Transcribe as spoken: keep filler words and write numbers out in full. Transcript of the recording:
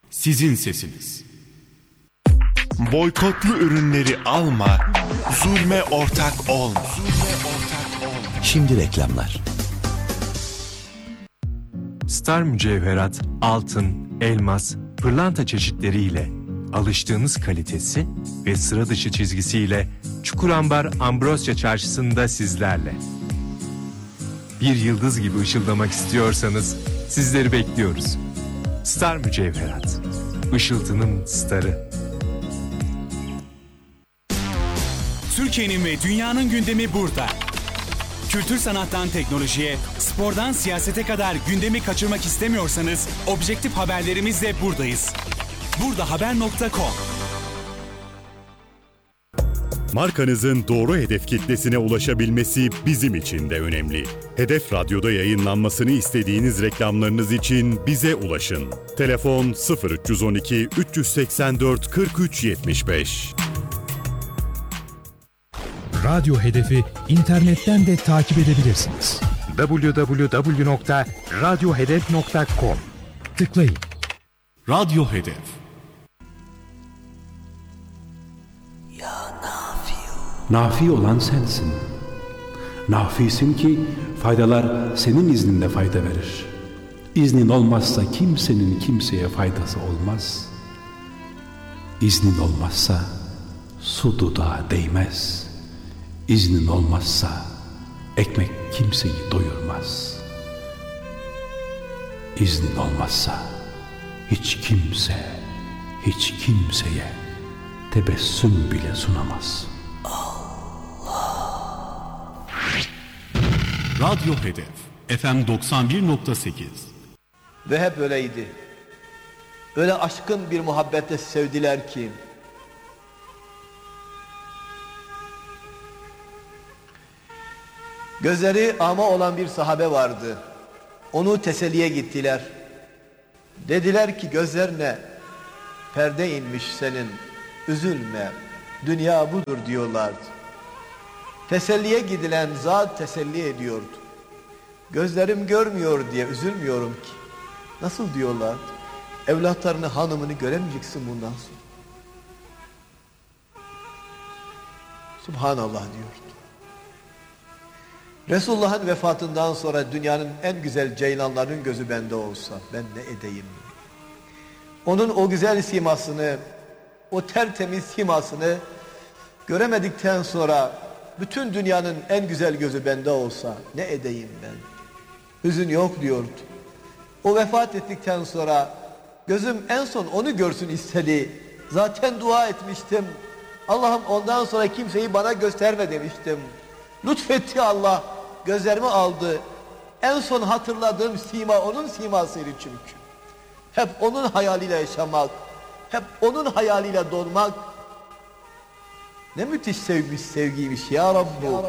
Sizin sesiniz. Boykotlu ürünleri alma, zulme ortak olma. Zulme ortak olma. Şimdi reklamlar. Star mücevherat, altın, elmas, pırlanta çeşitleriyle alıştığınız kalitesi ve sıra dışı çizgisiyle Çukurambar Ambrosya Çarşısı'nda sizlerle. Bir yıldız gibi ışıldamak istiyorsanız sizleri bekliyoruz. Star mücevherat, ışıltının starı. Türkiye'nin ve dünyanın gündemi burada. Kültür sanattan teknolojiye, spordan siyasete kadar gündemi kaçırmak istemiyorsanız objektif haberlerimizle buradayız. burdahaber nokta com. Markanızın doğru hedef kitlesine ulaşabilmesi bizim için de önemli. Hedef Radyo'da yayınlanmasını istediğiniz reklamlarınız için bize ulaşın. Telefon sıfır üç on iki üç seksen dört kırk üç yetmiş beş. Radyo Hedef'i internetten de takip edebilirsiniz. double-u double-u double-u nokta radyo hedef nokta com. Tıklayın. Radyo Hedef. Nafi olan sensin. Nafisin ki faydalar senin izninde fayda verir. İznin olmazsa kimsenin kimseye faydası olmaz. İznin olmazsa su dudağa değmez. İznin olmazsa ekmek kimseyi doyurmaz. İznin olmazsa hiç kimse, hiç kimseye tebessüm bile sunamaz. Radyo Hedef F M doksan bir nokta sekiz. Ve hep öyleydi. Öyle aşkın bir muhabbetle sevdiler ki gözleri ama olan bir sahabe vardı. Onu teselliye gittiler. Dediler ki gözlerine perde inmiş senin, üzülme, dünya budur diyorlardı. Teselliye gidilen zat teselli ediyordu. Gözlerim görmüyor diye üzülmüyorum ki. Nasıl diyorlardı? Evlatlarını, hanımını göremeyeceksin bundan sonra. Subhanallah diyordu. Resulullah'ın vefatından sonra dünyanın en güzel ceylanların gözü bende olsa ben ne edeyim? Onun o güzel simasını, o tertemiz simasını göremedikten sonra bütün dünyanın en güzel gözü bende olsa ne edeyim ben? Hüzün yok diyordu. O vefat ettikten sonra gözüm en son onu görsün istedi. Zaten dua etmiştim. Allah'ım ondan sonra kimseyi bana gösterme demiştim. Lütfetti Allah, gözlerimi aldı. En son hatırladığım sima onun simasıydı çünkü. Hep onun hayaliyle yaşamak, hep onun hayaliyle dolmak. Ne müthiş sevmiş, sevgiymiş ya Rabbi.